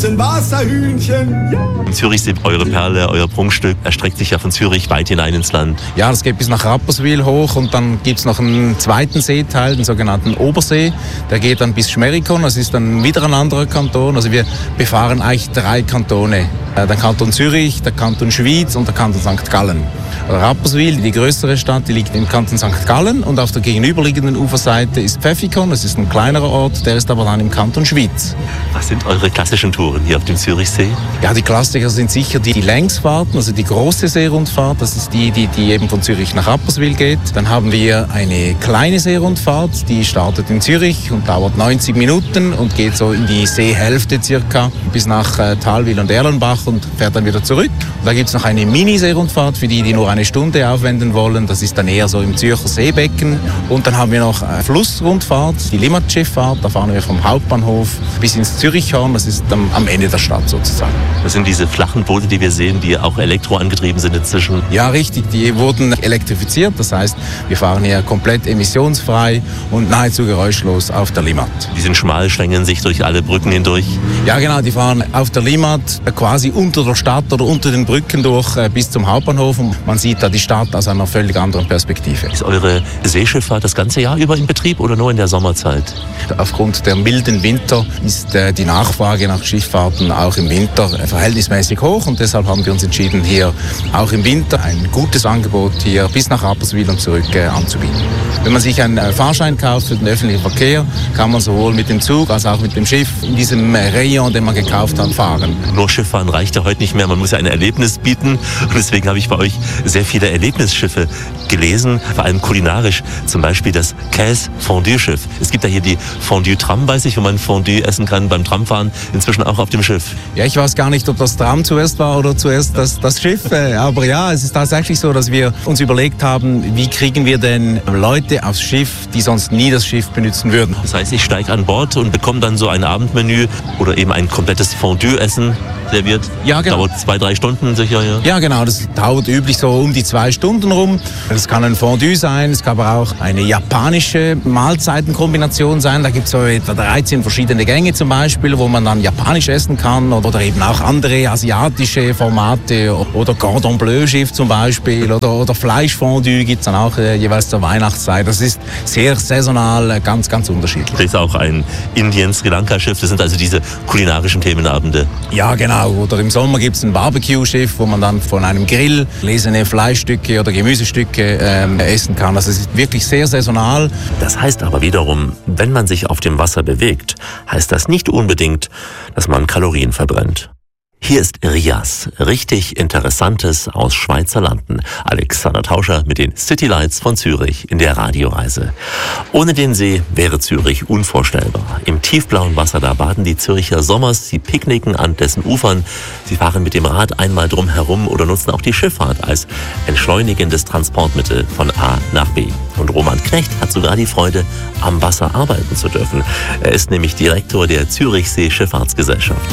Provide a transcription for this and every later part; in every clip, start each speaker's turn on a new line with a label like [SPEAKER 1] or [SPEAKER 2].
[SPEAKER 1] Ein Wasserhühnchen. Ja.
[SPEAKER 2] Zürichsee, eure Perle, euer Prunkstück, erstreckt sich ja von Zürich weit hinein ins Land.
[SPEAKER 3] Ja, das geht bis nach Rapperswil hoch und dann gibt es noch einen zweiten Seeteil, den sogenannten Obersee. Der geht dann bis Schmerikon, das ist dann wieder ein anderer Kanton. Also wir befahren eigentlich 3 Kantone. Der Kanton Zürich, der Kanton Schwyz und der Kanton St. Gallen. Rapperswil, die größere Stadt, die liegt im Kanton St. Gallen und auf der gegenüberliegenden Uferseite ist Pfäffikon, das ist ein kleinerer Ort, der ist aber dann im Kanton Schwyz.
[SPEAKER 2] Was sind eure klassischen Touren hier auf dem Zürichsee?
[SPEAKER 3] Ja, die Klassiker sind sicher die Längsfahrten, also die große Seerundfahrt, das ist die eben von Zürich nach Rapperswil geht. Dann haben wir eine kleine Seerundfahrt, die startet in Zürich und dauert 90 Minuten und geht so in die Seehälfte circa bis nach Thalwil und Erlenbach und fährt dann wieder zurück. Und da gibt es noch eine Mini-Seerundfahrt für die nur eine Stunde aufwenden wollen. Das ist dann eher so im Zürcher Seebecken. Und dann haben wir noch eine Flussrundfahrt, die Limmatschifffahrt. Da fahren wir vom Hauptbahnhof bis ins Zürichhorn. Das ist am Ende der Stadt sozusagen.
[SPEAKER 2] Das sind diese flachen Boote, die wir sehen, die auch elektroangetrieben sind inzwischen.
[SPEAKER 3] Ja, richtig. Die wurden elektrifiziert. Das heißt, wir fahren hier komplett emissionsfrei und nahezu geräuschlos auf der Limmat.
[SPEAKER 2] Die sind schmal, schlängeln sich durch alle Brücken hindurch.
[SPEAKER 3] Ja, genau. Die fahren auf der Limmat quasi unter der Stadt oder unter den Brücken durch bis zum Hauptbahnhof. Und man sieht da die Stadt aus einer völlig anderen Perspektive.
[SPEAKER 2] Ist eure Seeschifffahrt das ganze Jahr über in Betrieb oder nur in der Sommerzeit?
[SPEAKER 3] Aufgrund der milden Winter ist die Nachfrage nach Schifffahrten auch im Winter verhältnismäßig hoch und deshalb haben wir uns entschieden, hier auch im Winter ein gutes Angebot hier bis nach Rapperswil und zurück anzubieten. Wenn man sich einen Fahrschein kauft für den öffentlichen Verkehr, kann man sowohl mit dem Zug als auch mit dem Schiff in diesem Rayon, den man gekauft hat, fahren.
[SPEAKER 2] Nur Schifffahren reicht ja heute nicht mehr, man muss ja ein Erlebnis bieten und deswegen habe ich bei euch sehr viele Erlebnisschiffe gelesen, vor allem kulinarisch, zum Beispiel das Käse-Fondue-Schiff. Es gibt ja hier die Fondue-Tram, weiß ich, wo man Fondue essen kann beim Tramfahren, inzwischen auch auf dem Schiff.
[SPEAKER 3] Ja, ich weiß gar nicht, ob das Tram zuerst war oder zuerst das Schiff, aber ja, es ist tatsächlich so, dass wir uns überlegt haben, wie kriegen wir denn Leute aufs Schiff, die sonst nie das Schiff benutzen würden.
[SPEAKER 2] Das heißt, ich steige an Bord und bekomme dann so ein Abendmenü oder eben ein komplettes Fondue-Essen serviert.
[SPEAKER 3] Ja, genau.
[SPEAKER 2] Dauert 2-3 Stunden sicher, ja?
[SPEAKER 3] Ja, genau. Das dauert üblich so um die 2 Stunden rum. Das kann ein Fondue sein, es kann aber auch eine japanische Mahlzeitenkombination sein. Da gibt es so etwa 13 verschiedene Gänge zum Beispiel, wo man dann japanisch essen kann oder eben auch andere asiatische Formate oder Cordon Bleu Schiff zum Beispiel oder Fleischfondue gibt es dann auch jeweils zur Weihnachtszeit. Das ist sehr saisonal, ganz, ganz unterschiedlich.
[SPEAKER 2] Das ist auch ein Indien-Sri Lanka-Schiff, das sind also diese kulinarischen Themenabende.
[SPEAKER 3] Ja, genau. Oder im Sommer gibt es ein Barbecue-Schiff, wo man dann von einem Grill lesene Fleischstücke oder Gemüsestücke essen kann. Also es ist wirklich sehr saisonal.
[SPEAKER 2] Das heißt aber wiederum, wenn man sich auf dem Wasser bewegt, heißt das nicht unbedingt, dass man Kalorien verbrennt. Hier ist Rias, richtig Interessantes aus Schweizer Landen. Alexander Tauscher mit den City Lights von Zürich in der Radioreise. Ohne den See wäre Zürich unvorstellbar. Im tiefblauen Wasser, da baden die Zürcher sommers, sie picknicken an dessen Ufern, sie fahren mit dem Rad einmal drum herum oder nutzen auch die Schifffahrt als entschleunigendes Transportmittel von A nach B. Und Roman Knecht hat sogar die Freude, am Wasser arbeiten zu dürfen. Er ist nämlich Direktor der Zürichsee Schifffahrtsgesellschaft.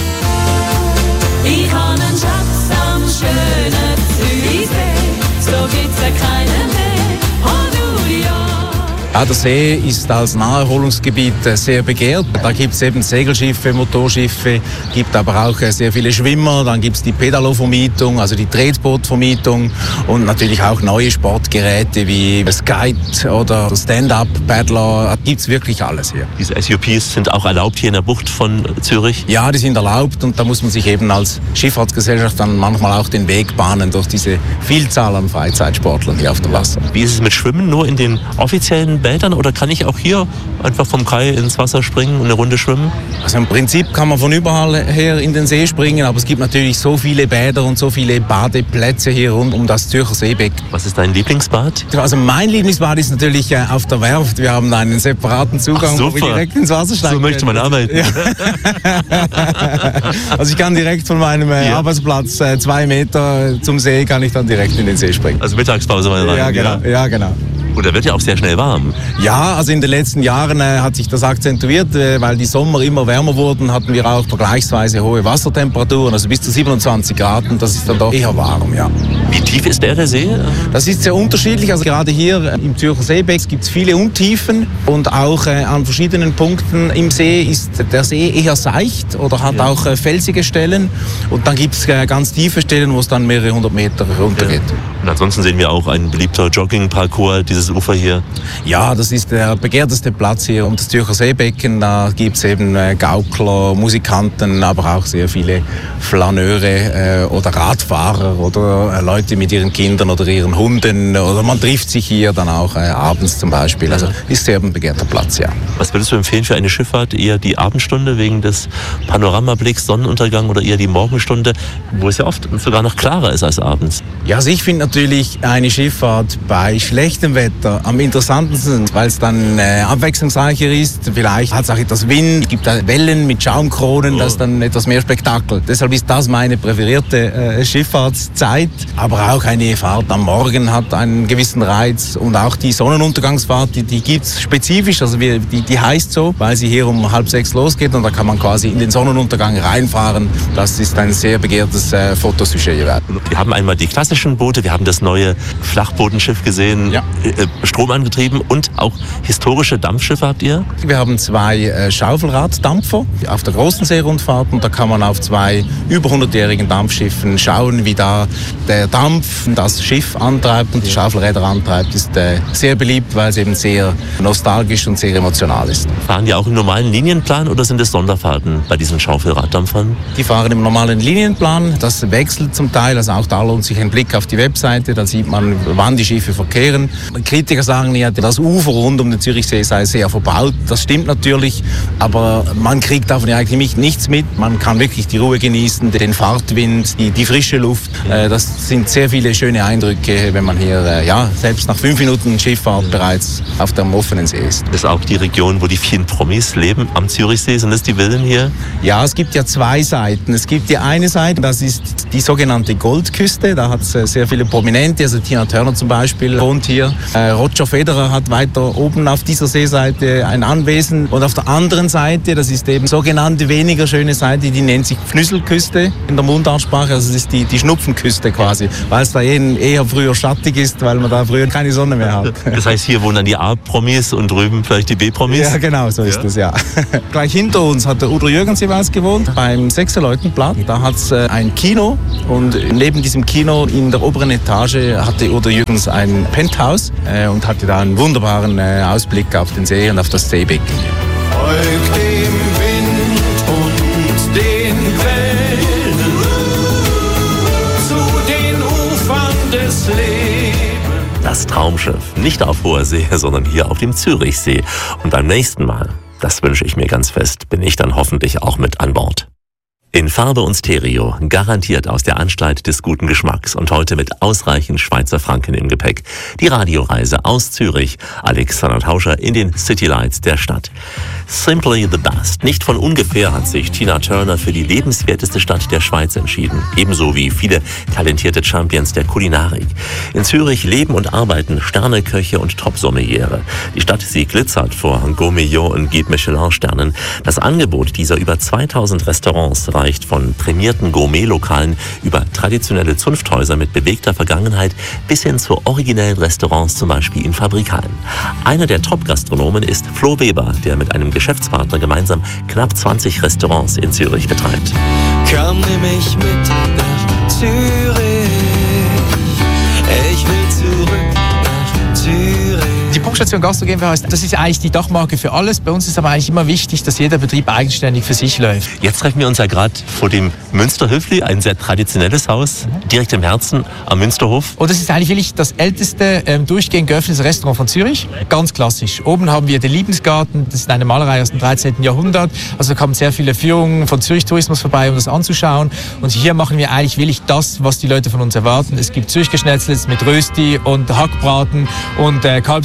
[SPEAKER 4] Ich habe einen Schatz am schönen Zürichsee, so gibt's ja keinen mehr. Halleluja.
[SPEAKER 3] Ja, der See ist als Naherholungsgebiet sehr begehrt. Da gibt es eben Segelschiffe, Motorschiffe, gibt aber auch sehr viele Schwimmer. Dann gibt es die Pedalo-Vermietung, also die Tretboot-Vermietung und natürlich auch neue Sportgeräte wie Skite oder Stand-Up-Paddler. Da gibt es wirklich alles hier.
[SPEAKER 2] Diese SUPs sind auch erlaubt hier in der Bucht von Zürich?
[SPEAKER 3] Ja, die sind erlaubt und da muss man sich eben als Schifffahrtsgesellschaft dann manchmal auch den Weg bahnen durch diese Vielzahl an Freizeitsportlern hier auf dem Wasser.
[SPEAKER 2] Wie ist es mit Schwimmen? Nur in den offiziellen Bädern oder kann ich auch hier einfach vom Kai ins Wasser springen und eine Runde schwimmen?
[SPEAKER 3] Also im Prinzip kann man von überall her in den See springen, aber es gibt natürlich so viele Bäder und so viele Badeplätze hier rund um das Zürcher Seebecken.
[SPEAKER 2] Was ist dein Lieblingsbad?
[SPEAKER 3] Also mein Lieblingsbad ist natürlich auf der Werft. Wir haben einen separaten Zugang, wo wir direkt ins Wasser steigen.
[SPEAKER 2] So möchte man arbeiten.
[SPEAKER 3] Ja. Also ich kann direkt von meinem Arbeitsplatz 2 Meter zum See, kann ich dann direkt in den See springen.
[SPEAKER 2] Also Mittagspause mal rein.
[SPEAKER 3] Ja, genau. Ja, genau.
[SPEAKER 2] Und da wird ja auch sehr schnell warm.
[SPEAKER 3] Ja, also in den letzten Jahren hat sich das akzentuiert, weil die Sommer immer wärmer wurden, hatten wir auch vergleichsweise hohe Wassertemperaturen, also bis zu 27 Grad, und das ist dann doch eher warm, ja.
[SPEAKER 2] Wie tief ist der See?
[SPEAKER 3] Das ist sehr unterschiedlich, also gerade hier im Zürcher Seebeck gibt es viele Untiefen und auch an verschiedenen Punkten im See ist der See eher seicht oder hat auch felsige Stellen, und dann gibt es ganz tiefe Stellen, wo es dann mehrere 100 Meter runtergeht.
[SPEAKER 2] Und ansonsten sehen wir auch ein beliebter Jogging-Parcours, dieses Ufer hier.
[SPEAKER 3] Ja, das ist der begehrteste Platz hier um das Zürcher Seebecken. Da gibt es eben Gaukler, Musikanten, aber auch sehr viele Flaneure oder Radfahrer oder Leute mit ihren Kindern oder ihren Hunden. Oder man trifft sich hier dann auch abends zum Beispiel. Also ist sehr ein begehrter Platz, ja.
[SPEAKER 2] Was würdest du empfehlen für eine Schifffahrt? Eher die Abendstunde wegen des Panoramablicks, Sonnenuntergang, oder eher die Morgenstunde, wo es ja oft sogar noch klarer ist als abends?
[SPEAKER 3] Ja, also ich finde natürlich eine Schifffahrt bei schlechtem Wetter am interessantesten, weil es dann abwechslungsreicher ist. Vielleicht hat es auch etwas Wind, es gibt da Wellen mit Schaumkronen, das ist dann etwas mehr Spektakel. Deshalb ist das meine präferierte Schifffahrtszeit. Aber auch eine Fahrt am Morgen hat einen gewissen Reiz, und auch die Sonnenuntergangsfahrt, die gibt es spezifisch, also die heißt so, weil sie hier um 5:30 losgeht, und da kann man quasi in den Sonnenuntergang reinfahren. Das ist ein sehr begehrtes Fotosujet.
[SPEAKER 2] Wir haben einmal die klassischen Boote, wir haben das neue Flachbodenschiff gesehen, stromangetrieben, und auch historische Dampfschiffe habt ihr?
[SPEAKER 3] Wir haben 2 Schaufelraddampfer auf der großen Seerundfahrt, und da kann man auf 2 über 100-jährigen Dampfschiffen schauen, wie da der Dampf das Schiff antreibt und die Schaufelräder antreibt. Ist sehr beliebt, weil es eben sehr nostalgisch und sehr emotional ist.
[SPEAKER 2] Fahren die auch im normalen Linienplan oder sind es Sonderfahrten bei diesen Schaufelraddampfern?
[SPEAKER 3] Die fahren im normalen Linienplan, das wechselt zum Teil, also auch da lohnt sich ein Blick auf die Webseite, da sieht man, wann die Schiffe verkehren. Kritiker sagen ja, das Ufer rund um den Zürichsee sei sehr verbaut. Das stimmt natürlich, aber man kriegt davon ja eigentlich nichts mit. Man kann wirklich die Ruhe genießen, den Fahrtwind, die frische Luft. Das sind sehr viele schöne Eindrücke, wenn man hier selbst nach 5 Minuten Schifffahrt bereits auf dem offenen See ist.
[SPEAKER 2] Das ist auch die Region, wo die vielen Promis leben, am Zürichsee. Sind das die Villen hier?
[SPEAKER 3] Ja, es gibt ja 2 Seiten. Es gibt die eine Seite, das ist die sogenannte Goldküste. Da hat es sehr viele Prominente, also Tina Turner zum Beispiel wohnt hier. Roger Federer hat weiter oben auf dieser Seeseite ein Anwesen. Und auf der anderen Seite, das ist eben sogenannte weniger schöne Seite, die nennt sich Pfnüsselküste in der Mundartsprache. Also das ist die Schnupfenküste quasi, weil es da eher früher schattig ist, weil man da früher keine Sonne mehr hat.
[SPEAKER 2] Das heißt, hier wohnen dann die A-Promis und drüben vielleicht die B-Promis?
[SPEAKER 3] Ja, genau, so ist es, ja. Gleich hinter uns hat der Udo Jürgens jeweils gewohnt, beim Sechserleutenplatz. Da hat es ein Kino, und neben diesem Kino in der oberen Etage hatte Udo Jürgens ein Penthouse und hatte da einen wunderbaren Ausblick auf den See und auf das Seebecken.
[SPEAKER 1] Folgt dem Wind und den Wellen zu den Ufern des Lebens.
[SPEAKER 2] Das Traumschiff, nicht auf hoher See, sondern hier auf dem Zürichsee. Und beim nächsten Mal, das wünsche ich mir ganz fest, bin ich dann hoffentlich auch mit an Bord. In Farbe und Stereo, garantiert aus der Anstalt des guten Geschmacks und heute mit ausreichend Schweizer Franken im Gepäck. Die Radioreise aus Zürich, Alexander Tauscher in den City Lights der Stadt. Simply the best. Nicht von ungefähr hat sich Tina Turner für die lebenswerteste Stadt der Schweiz entschieden. Ebenso wie viele talentierte Champions der Kulinarik. In Zürich leben und arbeiten Sterneköche und Top-Sommeliere. Die Stadt, sie glitzert vor Gourmillon und Guide Michelin-Sternen. Das Angebot dieser über 2000 Restaurants reicht von prämierten Gourmet-Lokalen über traditionelle Zunfthäuser mit bewegter Vergangenheit bis hin zu originellen Restaurants, zum Beispiel in Fabrikalen. Einer der Top-Gastronomen ist Flo Weber, der mit einem Geschäftspartner gemeinsam knapp 20 Restaurants in Zürich betreibt.
[SPEAKER 5] Komm, nimm mich mit nach Zürich. Ich will zurück nach Zürich.
[SPEAKER 6] Die Punkstation Gastro GmbH, das ist eigentlich die Dachmarke für alles. Bei uns ist aber eigentlich immer wichtig, dass jeder Betrieb eigenständig für sich läuft.
[SPEAKER 2] Jetzt treffen wir uns ja gerade vor dem Münsterhöfli, ein sehr traditionelles Haus, direkt im Herzen am Münsterhof.
[SPEAKER 6] Und das ist eigentlich wirklich das älteste durchgehend geöffnete Restaurant von Zürich. Ganz klassisch. Oben haben wir den Liebensgarten, das ist eine Malerei aus dem 13. Jahrhundert. Also da kommen sehr viele Führungen von Zürich Tourismus vorbei, um das anzuschauen. Und hier machen wir eigentlich wirklich das, was die Leute von uns erwarten. Es gibt Zürich-Geschnetzlets mit Rösti und Hackbraten und Kalbsleber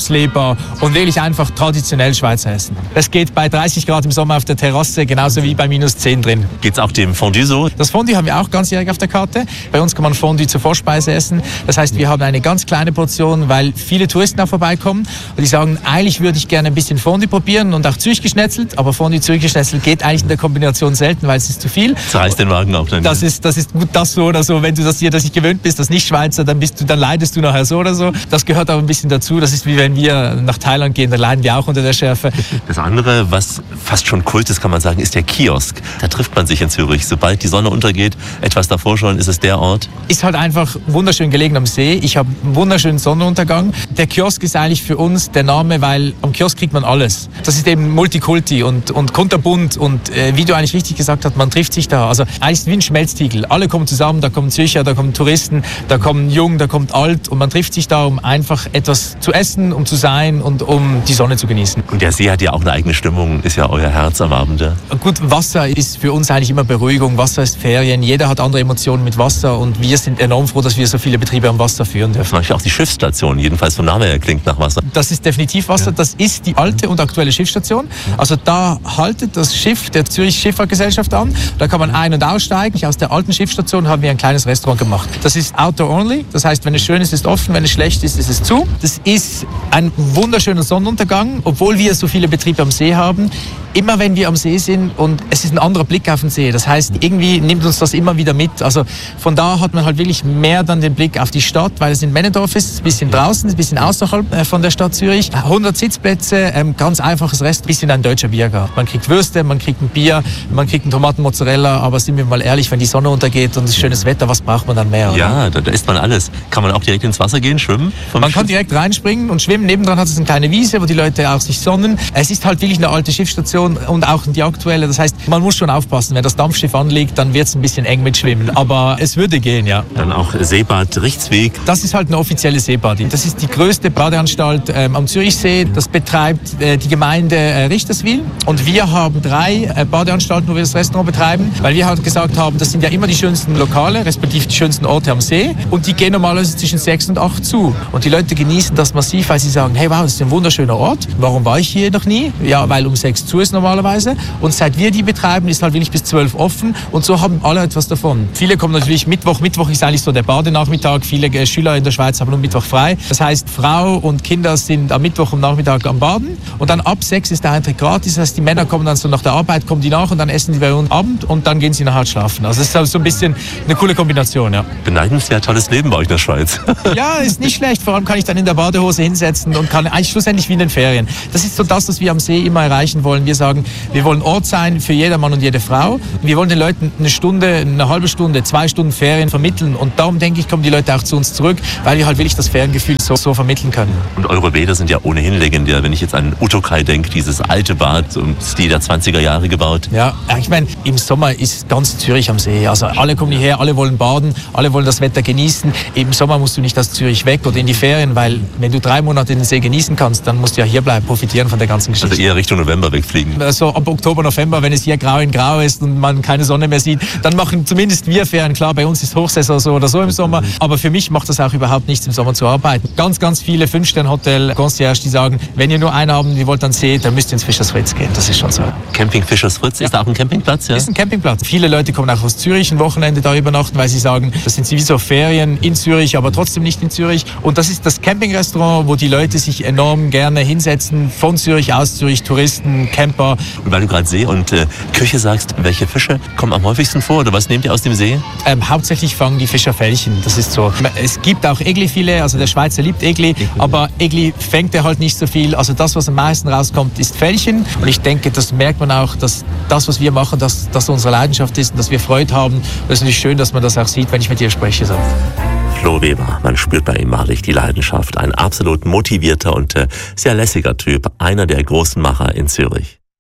[SPEAKER 6] essbar und wirklich einfach traditionell Schweizer Essen. Das geht bei 30 Grad im Sommer auf der Terrasse, genauso wie bei -10 drin.
[SPEAKER 2] Geht's auch dem Fondue so?
[SPEAKER 6] Das Fondue haben wir auch ganzjährig auf der Karte. Bei uns kann man Fondue zur Vorspeise essen. Das heißt, wir haben eine ganz kleine Portion, weil viele Touristen auch vorbeikommen und die sagen, eigentlich würde ich gerne ein bisschen Fondue probieren und auch Zürich geschnetzelt, aber Fondue Zürich geschnetzelt geht eigentlich in der Kombination selten, weil es ist zu viel.
[SPEAKER 2] Zerreißt den Wagen auch dann.
[SPEAKER 6] Das ist gut, das so oder so. Wenn du das hier nicht gewöhnt bist, das nicht Schweizer, dann leidest du nachher so oder so. Das gehört aber ein bisschen dazu. Das ist wie wenn wir nach Thailand gehen, dann leiden wir auch unter der Schärfe.
[SPEAKER 2] Das andere, was fast schon Kult ist, kann man sagen, ist der Kiosk. Da trifft man sich in Zürich. Sobald die Sonne untergeht, etwas davor schon, ist es der Ort.
[SPEAKER 6] Ist halt einfach wunderschön gelegen am See. Ich habe einen wunderschönen Sonnenuntergang. Der Kiosk ist eigentlich für uns der Name, weil am Kiosk kriegt man alles. Das ist eben Multikulti und kunterbunt und wie du eigentlich richtig gesagt hast, man trifft sich da. Also eigentlich ist es wie ein Schmelztiegel. Alle kommen zusammen, da kommen Zürcher, da kommen Touristen, da kommen Jung, da kommt Alt und man trifft sich da, um einfach etwas zu essen, um zu sein und um die Sonne zu genießen.
[SPEAKER 2] Und der See hat ja auch eine eigene Stimmung, ist ja euer Herz am Abend. Ja?
[SPEAKER 6] Gut, Wasser ist für uns eigentlich immer Beruhigung, Wasser ist Ferien, jeder hat andere Emotionen mit Wasser und wir sind enorm froh, dass wir so viele Betriebe am Wasser führen dürfen.
[SPEAKER 2] Manchmal auch die Schiffsstation, jedenfalls vom Namen her klingt nach Wasser.
[SPEAKER 6] Das ist definitiv Wasser, das ist die alte und aktuelle Schiffsstation. Also da haltet das Schiff der Zürich Schifffahrtgesellschaft an, da kann man ein- und aussteigen. Aus der alten Schiffsstation haben wir ein kleines Restaurant gemacht. Das ist Outdoor Only, das heißt, wenn es schön ist, ist offen, wenn es schlecht ist, ist es zu. Das ist ein wunderschöner Sonnenuntergang, obwohl wir so viele Betriebe am See haben. Immer wenn wir am See sind und es ist ein anderer Blick auf den See, das heißt, irgendwie nimmt uns das immer wieder mit. Also von da hat man halt wirklich mehr dann den Blick auf die Stadt, weil es in Männendorf ist, ein bisschen draußen, ein bisschen außerhalb von der Stadt Zürich. 100 Sitzplätze, ganz einfaches Rest, ein bisschen ein deutscher Biergarten. Man kriegt Würste, man kriegt ein Bier, man kriegt einen Tomatenmozzarella, aber sind wir mal ehrlich, wenn die Sonne untergeht und es ist schönes Wetter, was braucht man dann mehr? Oder?
[SPEAKER 2] Ja, da isst man alles. Kann man auch direkt ins Wasser gehen, schwimmen?
[SPEAKER 6] Man kann direkt reinspringen und schwimmen. Nebendran hat es eine kleine Wiese, wo die Leute auch sich sonnen. Es ist halt wirklich eine alte Schiffsstation und auch die aktuelle. Das heißt, man muss schon aufpassen. Wenn das Dampfschiff anliegt, dann wird es ein bisschen eng mit Schwimmen. Aber es würde gehen, ja.
[SPEAKER 2] Dann auch Seebad Richtsweg.
[SPEAKER 6] Das ist halt eine offizielle Seebad. Das ist die größte Badeanstalt am Zürichsee. Das betreibt die Gemeinde Richterswil. Und wir haben 3 Badeanstalten, wo wir das Restaurant betreiben, weil wir halt gesagt haben, das sind ja immer die schönsten Lokale, respektive die schönsten Orte am See. Und die gehen normalerweise zwischen 6 und 8 zu. Und die Leute genießen das massiv, weil sie sagen, hey, wow, das ist ein wunderschöner Ort. Warum war ich hier noch nie? Ja, weil um 6 zu ist normalerweise. Und seit wir die betreiben, ist halt wirklich bis 12 offen. Und so haben alle etwas davon. Viele kommen natürlich Mittwoch. Mittwoch ist eigentlich so der Badenachmittag. Viele Schüler in der Schweiz haben nur Mittwoch frei. Das heißt, Frau und Kinder sind am Mittwoch am Nachmittag am Baden. Und dann ab 6 ist der Eintritt gratis. Das heißt, die Männer kommen dann so nach der Arbeit, kommen die nach und dann essen die bei uns Abend und dann gehen sie nachher schlafen. Also das ist halt so ein bisschen eine coole Kombination, ja.
[SPEAKER 2] Beneidenswert tolles Leben bei euch in der Schweiz.
[SPEAKER 6] Ja, ist nicht schlecht. Vor allem kann ich dann in der Badehose hinsetzen und kann eigentlich schlussendlich wie in den Ferien. Das ist so das, was wir am See immer erreichen wollen. Wir sagen, wir wollen Ort sein für jeder Mann und jede Frau. Wir wollen den Leuten eine Stunde, eine halbe Stunde, 2 Stunden Ferien vermitteln. Und darum, denke ich, kommen die Leute auch zu uns zurück, weil wir halt wirklich das Feriengefühl so vermitteln können.
[SPEAKER 2] Und eure Bäder sind ja ohnehin legendär. Wenn ich jetzt an Utokai denke, dieses alte Bad, so im Stil der 20er Jahre gebaut.
[SPEAKER 6] Ja, ich meine, im Sommer ist ganz Zürich am See. Also alle kommen hierher, alle wollen baden, alle wollen das Wetter genießen. Im Sommer musst du nicht aus Zürich weg oder in die Ferien, weil wenn du 3 Monate den See genießen kannst, dann musst du ja hier bleiben, profitieren von der ganzen Geschichte.
[SPEAKER 2] Also eher Richtung November wegfliegen.
[SPEAKER 6] Also ab Oktober, November, wenn es hier grau in grau ist und man keine Sonne mehr sieht, dann machen zumindest wir Ferien. Klar, bei uns ist Hochsaison so oder so im Sommer, aber für mich macht das auch überhaupt nichts, im Sommer zu arbeiten. Ganz, ganz viele 5-Sterne-Hotel-Concierge, die sagen, wenn ihr nur einen Abend, ihr wollt dann See, dann müsst ihr ins Fischersfritz gehen. Das ist schon so.
[SPEAKER 2] Camping Fischersfritz, ist da auch ein Campingplatz? Ja?
[SPEAKER 6] Ist ein Campingplatz. Viele Leute kommen auch aus Zürich ein Wochenende da übernachten, weil sie sagen, das sind sowieso Ferien in Zürich, aber trotzdem nicht in Zürich. Und das ist das Campingrestaurant, wo die Leute sich enorm gerne hinsetzen, von Zürich aus Zürich, Touristen, Camper.
[SPEAKER 2] Und weil du gerade See und Küche sagst, welche Fische kommen am häufigsten vor oder was nehmt ihr aus dem See?
[SPEAKER 6] Hauptsächlich fangen die Fischer Fällchen, das ist so. Es gibt auch Egli-Filet, also der Schweizer liebt Egli, aber Egli fängt er halt nicht so viel. Also das, was am meisten rauskommt, ist Fällchen. Und ich denke, das merkt man auch, dass das, was wir machen, dass das unsere Leidenschaft ist und dass wir Freude haben. Das ist natürlich schön, dass man das auch sieht, wenn ich mit dir spreche. So.
[SPEAKER 2] Flo Weber, man spürt bei ihm wahrlich die Leidenschaft. Ein absolut motivierter und sehr lässiger Typ, einer der großen Macher in Zürich.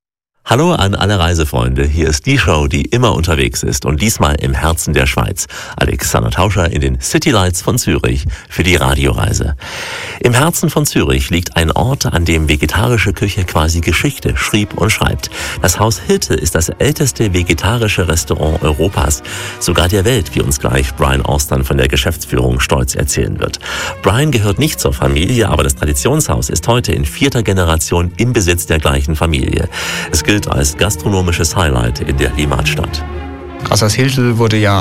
[SPEAKER 2] Hallo an alle Reisefreunde, hier ist die Show, die immer unterwegs ist und diesmal im Herzen der Schweiz. Alexander Tauscher in den City Lights von Zürich für die Radioreise. Im Herzen von Zürich liegt ein Ort, an dem vegetarische Küche quasi Geschichte schrieb und schreibt. Das Haus Hiltel ist das älteste vegetarische Restaurant Europas, sogar der Welt, wie uns gleich Brian Austin von der Geschäftsführung stolz erzählen wird. Brian gehört nicht zur Familie, aber das Traditionshaus ist heute in 4. Generation im Besitz der gleichen Familie. Es gilt als gastronomisches Highlight in der Heimatstadt.
[SPEAKER 7] Also das Hiltel wurde ja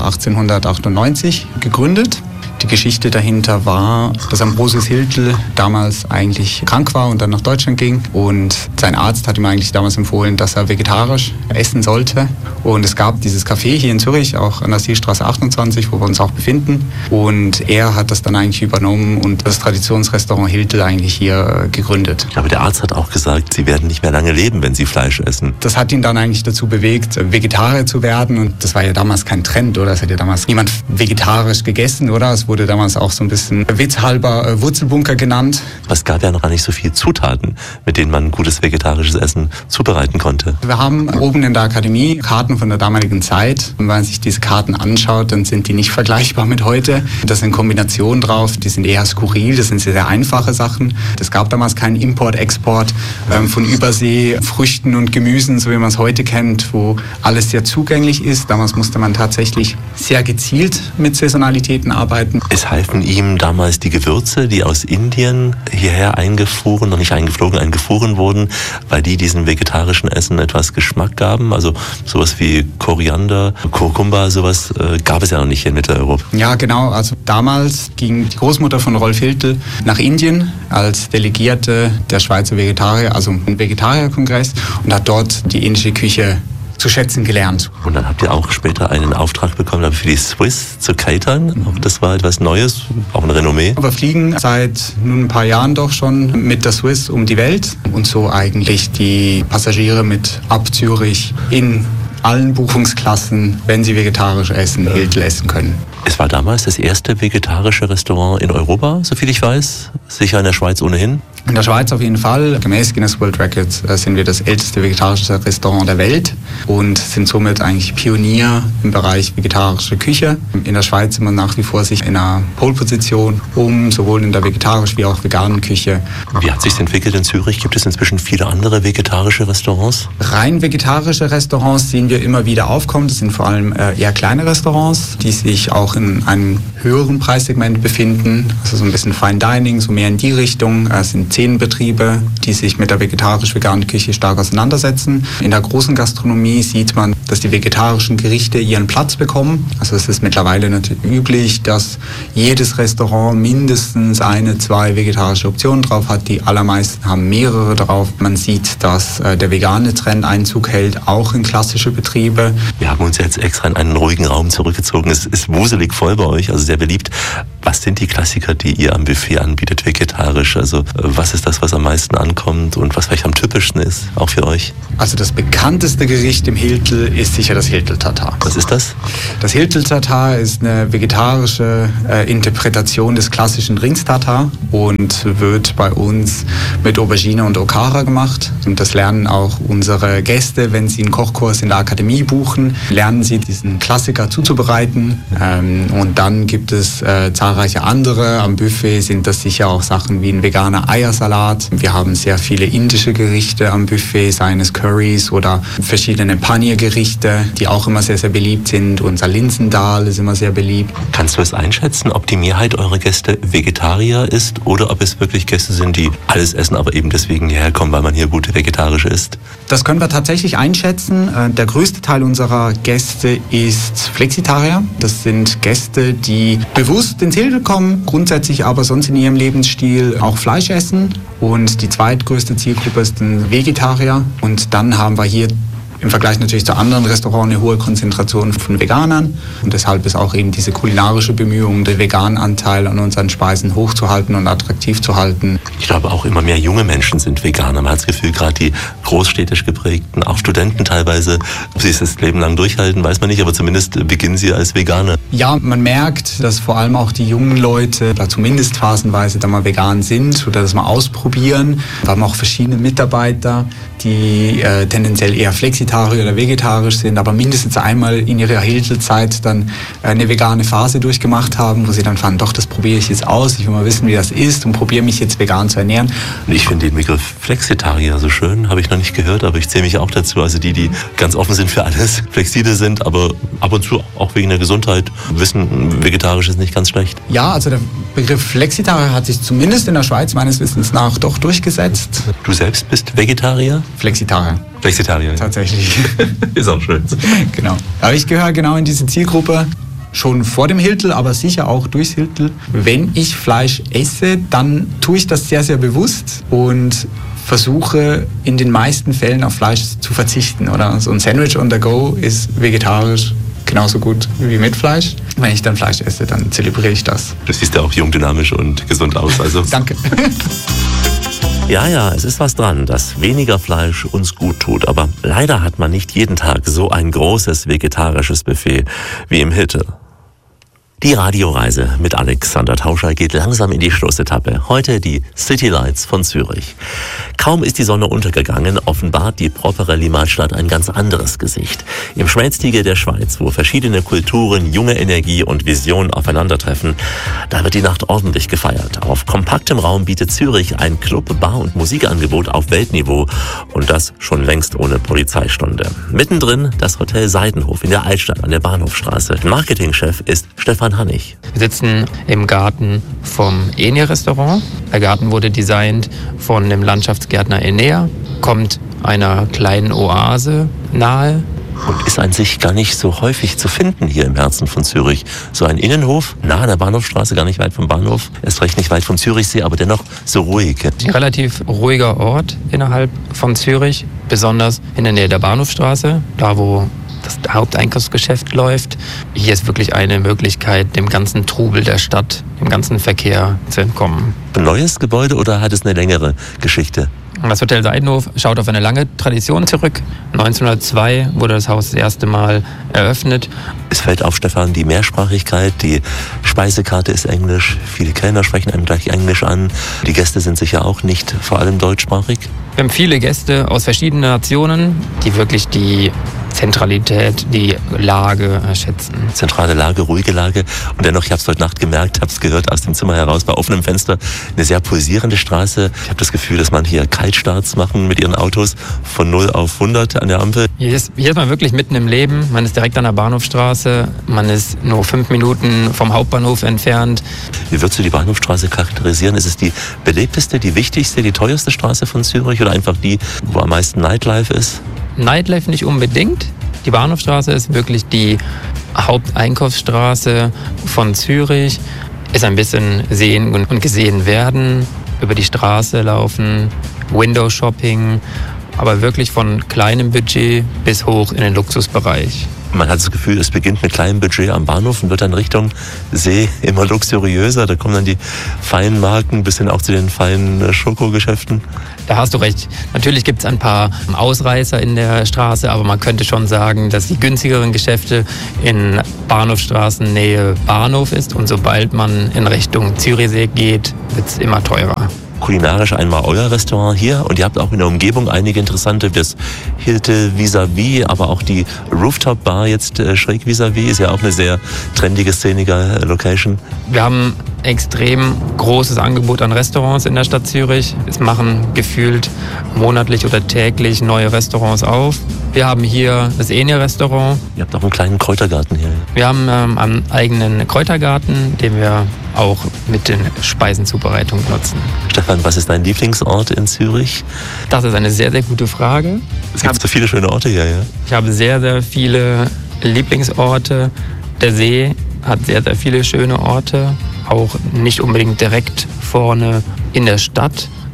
[SPEAKER 7] 1898 gegründet. Die Geschichte dahinter war, dass Ambrosius Hiltel damals eigentlich krank war und dann nach Deutschland ging. Und sein Arzt hat ihm eigentlich damals empfohlen, dass er vegetarisch essen sollte. Und es gab dieses Café hier in Zürich, auch an der Siestraße 28, wo wir uns auch befinden. Und er hat das dann eigentlich übernommen und das Traditionsrestaurant Hiltel eigentlich hier gegründet.
[SPEAKER 2] Aber der Arzt hat auch gesagt, Sie werden nicht mehr lange leben, wenn Sie Fleisch essen.
[SPEAKER 7] Das hat ihn dann eigentlich dazu bewegt, Vegetarier zu werden. Und das war ja damals kein Trend, oder? Es hat ja damals niemand vegetarisch gegessen, oder? Es wurde damals auch so ein bisschen witzhalber Wurzelbunker genannt.
[SPEAKER 2] Es gab ja noch gar nicht so viele Zutaten, mit denen man gutes vegetarisches Essen zubereiten konnte.
[SPEAKER 7] Wir haben oben in der Akademie Karten von der damaligen Zeit. Und wenn man sich diese Karten anschaut, dann sind die nicht vergleichbar mit heute. Da sind Kombinationen drauf, die sind eher skurril, das sind sehr, sehr einfache Sachen. Es gab damals keinen Import, Export von Übersee, Früchten und Gemüsen, so wie man es heute kennt, wo alles sehr zugänglich ist. Damals musste man tatsächlich sehr gezielt mit Saisonalitäten arbeiten.
[SPEAKER 2] Es halfen ihm damals die Gewürze, die aus Indien hierher eingefuhren, noch nicht eingeflogen, eingefuhren wurden, weil die diesem vegetarischen Essen etwas Geschmack gaben. Also sowas wie Koriander, Kurkuma, sowas gab es ja noch nicht hier in Mitteleuropa.
[SPEAKER 7] Ja, genau. Also damals ging die Großmutter von Rolf Hiltel nach Indien als Delegierte der Schweizer Vegetarier, also ein Vegetarierkongress, und hat dort die indische Küche zu schätzen gelernt.
[SPEAKER 2] Und dann habt ihr auch später einen Auftrag bekommen, für die Swiss zu catern. Auch das war etwas Neues, auch ein Renommee.
[SPEAKER 7] Wir fliegen seit nun ein paar Jahren doch schon mit der Swiss um die Welt und so eigentlich die Passagiere mit ab Zürich in allen Buchungsklassen, wenn sie vegetarisch essen, Hiltel essen können.
[SPEAKER 2] Es war damals das erste vegetarische Restaurant in Europa, soviel ich weiß. Sicher in der Schweiz ohnehin.
[SPEAKER 7] In der Schweiz auf jeden Fall. Gemäß Guinness World Records sind wir das älteste vegetarische Restaurant der Welt und sind somit eigentlich Pionier im Bereich vegetarische Küche. In der Schweiz sind wir nach wie vor sich in einer Pole-Position, sowohl in der vegetarischen wie auch veganen Küche.
[SPEAKER 2] Wie hat sich entwickelt in Zürich? Gibt es inzwischen viele andere vegetarische Restaurants?
[SPEAKER 7] Rein vegetarische Restaurants sehen wir immer wieder aufkommen. Das sind vor allem eher kleine Restaurants, die sich auch in einem höheren Preissegment befinden. Also so ein bisschen Fine Dining, so mehr in die Richtung. Es sind 10 Betriebe, die sich mit der vegetarisch-veganen Küche stark auseinandersetzen. In der großen Gastronomie sieht man, dass die vegetarischen Gerichte ihren Platz bekommen. Also es ist mittlerweile natürlich üblich, dass jedes Restaurant mindestens 1, 2 vegetarische Optionen drauf hat. Die allermeisten haben mehrere drauf. Man sieht, dass der vegane Trend Einzug hält, auch in klassische Betriebe.
[SPEAKER 2] Wir haben uns jetzt extra in einen ruhigen Raum zurückgezogen. Es ist wuselig voll bei euch, also sehr beliebt. Was sind die Klassiker, die ihr am Buffet anbietet, vegetarisch? Also was ist das, was am meisten ankommt und was vielleicht am typischsten ist, auch für euch?
[SPEAKER 7] Also das bekannteste Gericht im Hiltel ist sicher das Hiltel-Tatar.
[SPEAKER 2] Was ist das?
[SPEAKER 7] Das Hiltel-Tatar ist eine vegetarische Interpretation des klassischen Rindstatar und wird bei uns mit Aubergine und Okara gemacht. Und das lernen auch unsere Gäste, wenn sie einen Kochkurs in der Akademie buchen, lernen sie diesen Klassiker zuzubereiten. Und dann gibt es zahlreiche andere. Am Buffet sind das sicher auch Sachen wie ein veganer Eiersalat. Wir haben sehr viele indische Gerichte am Buffet, seien es Currys oder verschiedene Paneer-Gerichte, die auch immer sehr, sehr beliebt sind. Unser Linsendal ist immer sehr beliebt.
[SPEAKER 2] Kannst du es einschätzen, ob die Mehrheit eurer Gäste Vegetarier ist oder ob es wirklich Gäste sind, die alles essen, aber eben deswegen hierher kommen, weil man hier gute vegetarische isst?
[SPEAKER 7] Das können wir tatsächlich einschätzen. Der größte Teil unserer Gäste ist Flexitarier. Das sind Gäste, die bewusst ins Hiltel kommen, grundsätzlich aber sonst in ihrem Lebensstil auch Fleisch essen. Und die zweitgrößte Zielgruppe ist ein Vegetarier. Und dann haben wir hier im Vergleich natürlich zu anderen Restaurants eine hohe Konzentration von Veganern. Und deshalb ist auch eben diese kulinarische Bemühung, den veganen Anteil an unseren Speisen hochzuhalten und attraktiv zu halten.
[SPEAKER 2] Ich glaube, auch immer mehr junge Menschen sind Veganer. Man hat das Gefühl, gerade die großstädtisch geprägten, auch Studenten teilweise, ob sie es das Leben lang durchhalten, weiß man nicht, aber zumindest beginnen sie als Veganer.
[SPEAKER 7] Ja, man merkt, dass vor allem auch die jungen Leute, da zumindest phasenweise da mal vegan sind oder das mal ausprobieren. Wir haben auch verschiedene Mitarbeiter, die tendenziell eher flexitarisch oder vegetarisch sind, aber mindestens einmal in ihrer Hiltelzeit dann eine vegane Phase durchgemacht haben, wo sie dann fanden, doch, das probiere ich jetzt aus, ich will mal wissen, wie das ist und probiere mich jetzt vegan zu ernähren.
[SPEAKER 2] Ich finde den Begriff Flexitarier so schön, habe ich noch nicht gehört, aber ich zähle mich auch dazu, also die ganz offen sind für alles, flexibel sind, aber ab und zu auch wegen der Gesundheit wissen, vegetarisch ist nicht ganz schlecht.
[SPEAKER 7] Ja, also der Begriff Flexitarier hat sich zumindest in der Schweiz meines Wissens nach doch durchgesetzt.
[SPEAKER 2] Du selbst bist Vegetarier?
[SPEAKER 7] Flexitarier.
[SPEAKER 2] Flexitarier.
[SPEAKER 7] Tatsächlich.
[SPEAKER 2] Ist auch schön.
[SPEAKER 7] Genau. Aber ich gehöre genau in diese Zielgruppe. Schon vor dem Hiltel, aber sicher auch durchs Hiltel. Wenn ich Fleisch esse, dann tue ich das sehr, sehr bewusst und versuche in den meisten Fällen auf Fleisch zu verzichten. Oder so ein Sandwich on the go ist vegetarisch genauso gut wie mit Fleisch. Wenn ich dann Fleisch esse, dann zelebriere ich das.
[SPEAKER 2] Du siehst ja auch jung, dynamisch und gesund aus. Also.
[SPEAKER 7] Danke.
[SPEAKER 2] Ja, es ist was dran, dass weniger Fleisch uns gut tut. Aber leider hat man nicht jeden Tag so ein großes vegetarisches Buffet wie im Hiltel. Die Radioreise mit Alexander Tauscher geht langsam in die Schlussetappe. Heute die City Lights von Zürich. Kaum ist die Sonne untergegangen, offenbart die propere Limatstadt ein ganz anderes Gesicht. Im Schmelztiegel der Schweiz, wo verschiedene Kulturen, junge Energie und Vision aufeinandertreffen, da wird die Nacht ordentlich gefeiert. Auf kompaktem Raum bietet Zürich ein Club-, Bar- und Musikangebot auf Weltniveau und das schon längst ohne Polizeistunde. Mittendrin das Hotel Seidenhof in der Altstadt an der Bahnhofstraße. Marketingchef ist Stefan Hannig.
[SPEAKER 8] Wir sitzen im Garten vom Enie-Restaurant. Der Garten wurde designt von dem Landschaftsgärtner Enea, kommt einer kleinen Oase nahe.
[SPEAKER 2] Und ist an sich gar nicht so häufig zu finden hier im Herzen von Zürich. So ein Innenhof, nahe an der Bahnhofstraße, gar nicht weit vom Bahnhof. Erst recht nicht weit vom Zürichsee, aber dennoch so ruhig.
[SPEAKER 8] Ein relativ ruhiger Ort innerhalb von Zürich, besonders in der Nähe der Bahnhofstraße, da wo das Haupteinkaufsgeschäft läuft. Hier ist wirklich eine Möglichkeit, dem ganzen Trubel der Stadt, dem ganzen Verkehr zu entkommen.
[SPEAKER 2] Ein neues Gebäude oder hat es eine längere Geschichte?
[SPEAKER 8] Das Hotel Seidenhof schaut auf eine lange Tradition zurück. 1902 wurde das Haus das erste Mal eröffnet.
[SPEAKER 2] Es fällt auf, Stefan, die Mehrsprachigkeit, die Speisekarte ist Englisch, viele Kellner sprechen einem gleich Englisch an. Die Gäste sind sicher auch nicht vor allem deutschsprachig.
[SPEAKER 8] Wir haben viele Gäste aus verschiedenen Nationen, die wirklich die Zentralität, die Lage schätzen.
[SPEAKER 2] Zentrale Lage, ruhige Lage. Und dennoch, ich habe es heute Nacht gemerkt, habe es gehört aus dem Zimmer heraus, bei offenem Fenster, eine sehr pulsierende Straße. Ich habe das Gefühl, dass man hier Kaltstarts machen mit ihren Autos von 0 auf 100 an der Ampel.
[SPEAKER 8] Hier ist man wirklich mitten im Leben. Man ist direkt an der Bahnhofstraße. Man ist nur 5 Minuten vom Hauptbahnhof entfernt.
[SPEAKER 2] Wie würdest du die Bahnhofstraße charakterisieren? Ist es die belebteste, die wichtigste, die teuerste Straße von Zürich oder einfach die, wo am meisten Nightlife ist?
[SPEAKER 8] Nightlife nicht unbedingt. Die Bahnhofstraße ist wirklich die Haupteinkaufsstraße von Zürich. Ist ein bisschen sehen und gesehen werden, über die Straße laufen, Window-Shopping, aber wirklich von kleinem Budget bis hoch in den Luxusbereich.
[SPEAKER 2] Man hat das Gefühl, es beginnt mit kleinem Budget am Bahnhof und wird dann Richtung See immer luxuriöser. Da kommen dann die feinen Marken bis hin auch zu den feinen Schokogeschäften.
[SPEAKER 8] Da hast du recht. Natürlich gibt es ein paar Ausreißer in der Straße, aber man könnte schon sagen, dass die günstigeren Geschäfte in Bahnhofstraßennähe Bahnhof ist. Und sobald man in Richtung Zürichsee geht, wird es immer teurer.
[SPEAKER 2] Kulinarisch einmal euer Restaurant hier und ihr habt auch in der Umgebung einige interessante, das Hiltel vis-à-vis, aber auch die Rooftop-Bar jetzt schräg vis-à-vis, ist ja auch eine sehr trendige, szenige Location.
[SPEAKER 8] Wir haben extrem großes Angebot an Restaurants in der Stadt Zürich. Es machen gefühlt monatlich oder täglich neue Restaurants auf. Wir haben hier das Enie-Restaurant.
[SPEAKER 2] Ihr habt auch einen kleinen Kräutergarten hier.
[SPEAKER 8] Wir haben einen eigenen Kräutergarten, den wir auch mit den Speisenzubereitungen nutzen.
[SPEAKER 2] Stefan, was ist dein Lieblingsort in Zürich?
[SPEAKER 8] Das ist eine sehr, sehr gute Frage.
[SPEAKER 2] Es gibt so viele schöne Orte hier, ja?
[SPEAKER 8] Ich habe sehr, sehr viele Lieblingsorte. Der See hat sehr, sehr viele schöne Orte. Auch nicht unbedingt direkt vorne in der Stadt,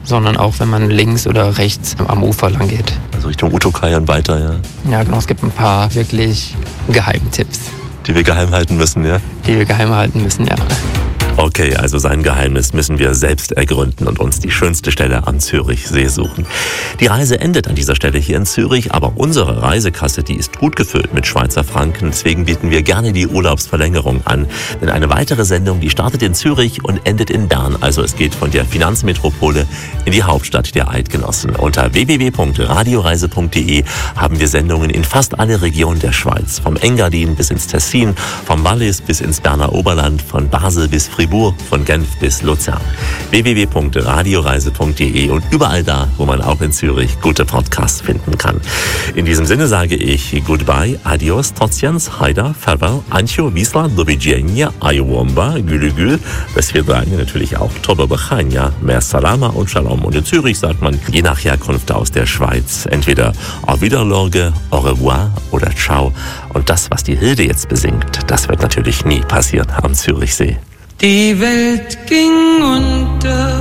[SPEAKER 8] sondern auch, wenn man links oder rechts am Ufer lang geht.
[SPEAKER 2] Also Richtung Utokai und weiter, ja.
[SPEAKER 8] Ja, genau, es gibt ein paar wirklich Geheimtipps.
[SPEAKER 2] Die wir geheim halten müssen, ja?
[SPEAKER 8] Die wir geheim halten müssen, ja.
[SPEAKER 2] Okay, also sein Geheimnis müssen wir selbst ergründen und uns die schönste Stelle am Zürichsee suchen. Die Reise endet an dieser Stelle hier in Zürich, aber unsere Reisekasse, die ist gut gefüllt mit Schweizer Franken. Deswegen bieten wir gerne die Urlaubsverlängerung an. Denn eine weitere Sendung, die startet in Zürich und endet in Bern. Also es geht von der Finanzmetropole in die Hauptstadt der Eidgenossen. Unter www.radioreise.de haben wir Sendungen in fast alle Regionen der Schweiz. Vom Engadin bis ins Tessin, vom Wallis bis ins Berner Oberland, von Basel bis Fribourg, von Genf bis Luzern. www.radioreise.de und überall da, wo man auch in Zürich gute Podcasts finden kann. In diesem Sinne sage ich Goodbye, Adios, Totsians, Haida, Farewell, Ancho, Wisla, do widzenia, Ayuwomba, Gülügül, das wir sagen natürlich auch Toba Bachania, Mer Salama und Shalom. Und in Zürich sagt man je nach Herkunft aus der Schweiz entweder Auf Wiederlorge, Au revoir oder Ciao. Und das, was die Hilde jetzt besingt, das wird natürlich nie passieren am Zürichsee.
[SPEAKER 5] Die Welt ging unter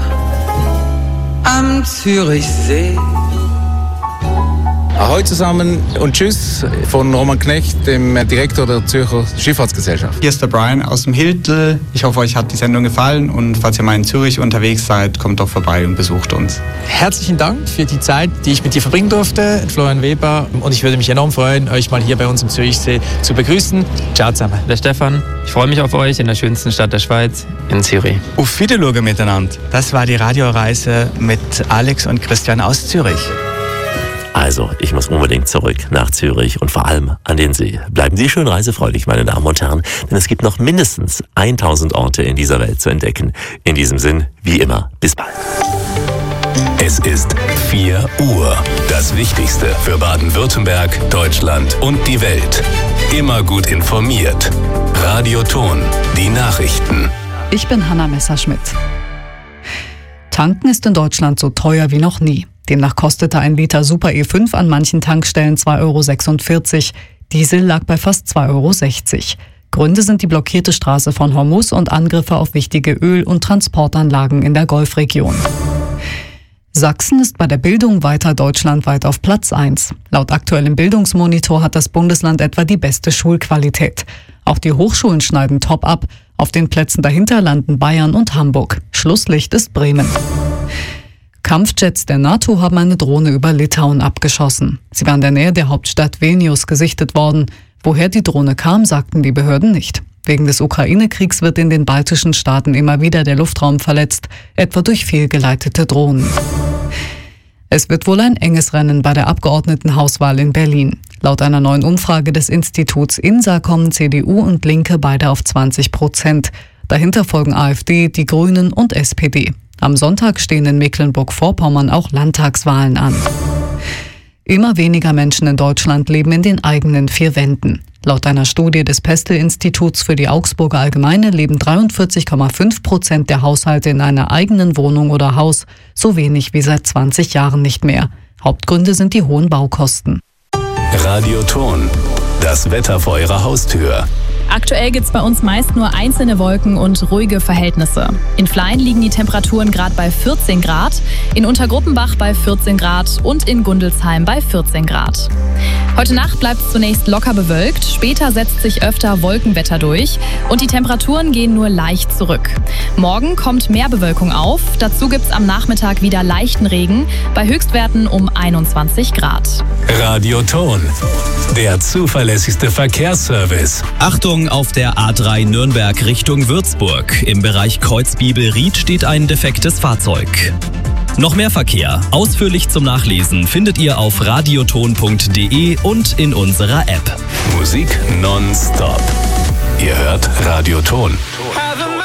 [SPEAKER 5] am Zürichsee.
[SPEAKER 3] Ahoi zusammen und tschüss von Roman Knecht, dem Direktor der Zürcher Schifffahrtsgesellschaft.
[SPEAKER 7] Hier ist der Brian aus dem Hiltl. Ich hoffe, euch hat die Sendung gefallen und falls ihr mal in Zürich unterwegs seid, kommt doch vorbei und besucht uns.
[SPEAKER 6] Herzlichen Dank für die Zeit, die ich mit dir verbringen durfte, Florian Weber. Und ich würde mich enorm freuen, euch mal hier bei uns im Zürichsee zu begrüßen. Ciao zusammen.
[SPEAKER 8] Der Stefan, ich freue mich auf euch in der schönsten Stadt der Schweiz, in Zürich.
[SPEAKER 9] Auf Wiedersehen miteinander. Das war die Radioreise mit Alex und Christian aus Zürich.
[SPEAKER 2] Also, ich muss unbedingt zurück nach Zürich und vor allem an den See. Bleiben Sie schön reisefreudig, meine Damen und Herren, denn es gibt noch mindestens 1000 Orte in dieser Welt zu entdecken. In diesem Sinn, wie immer, bis bald.
[SPEAKER 10] Es ist 4 Uhr. Das Wichtigste für Baden-Württemberg, Deutschland und die Welt. Immer gut informiert. Radio Ton, die Nachrichten.
[SPEAKER 11] Ich bin Hanna Messerschmidt. Tanken ist in Deutschland so teuer wie noch nie. Demnach kostete ein Liter Super E5 an manchen Tankstellen 2,46 €. Diesel lag bei fast 2,60 €. Gründe sind die blockierte Straße von Hormuz und Angriffe auf wichtige Öl- und Transportanlagen in der Golfregion. Sachsen ist bei der Bildung weiter deutschlandweit auf Platz 1. Laut aktuellem Bildungsmonitor hat das Bundesland etwa die beste Schulqualität. Auch die Hochschulen schneiden top ab. Auf den Plätzen dahinter landen Bayern und Hamburg. Schlusslicht ist Bremen. Kampfjets der NATO haben eine Drohne über Litauen abgeschossen. Sie war in der Nähe der Hauptstadt Vilnius gesichtet worden. Woher die Drohne kam, sagten die Behörden nicht. Wegen des Ukraine-Kriegs wird in den baltischen Staaten immer wieder der Luftraum verletzt, etwa durch fehlgeleitete Drohnen. Es wird wohl ein enges Rennen bei der Abgeordnetenhauswahl in Berlin. Laut einer neuen Umfrage des Instituts INSA kommen CDU und Linke beide auf 20%. Dahinter folgen AfD, die Grünen und SPD. Am Sonntag stehen in Mecklenburg-Vorpommern auch Landtagswahlen an. Immer weniger Menschen in Deutschland leben in den eigenen 4 Wänden. Laut einer Studie des Pestel-Instituts für die Augsburger Allgemeine leben 43,5% der Haushalte in einer eigenen Wohnung oder Haus, so wenig wie seit 20 Jahren nicht mehr. Hauptgründe sind die hohen Baukosten.
[SPEAKER 10] Radio Ton, das Wetter vor Ihrer Haustür.
[SPEAKER 12] Aktuell gibt es bei uns meist nur einzelne Wolken und ruhige Verhältnisse. In Flein liegen die Temperaturen gerade bei 14 Grad, in Untergruppenbach bei 14 Grad und in Gundelsheim bei 14 Grad. Heute Nacht bleibt es zunächst locker bewölkt, später setzt sich öfter Wolkenwetter durch und die Temperaturen gehen nur leicht zurück. Morgen kommt mehr Bewölkung auf, dazu gibt es am Nachmittag wieder leichten Regen, bei Höchstwerten um 21 Grad.
[SPEAKER 10] Radio Ton, der zuverlässigste Verkehrsservice.
[SPEAKER 13] Achtung auf der A3 Nürnberg Richtung Würzburg. Im Bereich Kreuzbiebel-Ried steht ein defektes Fahrzeug. Noch mehr Verkehr, ausführlich zum Nachlesen, findet ihr auf radioton.de und in unserer App.
[SPEAKER 10] Musik nonstop. Ihr hört Radio Ton.
[SPEAKER 5] Have a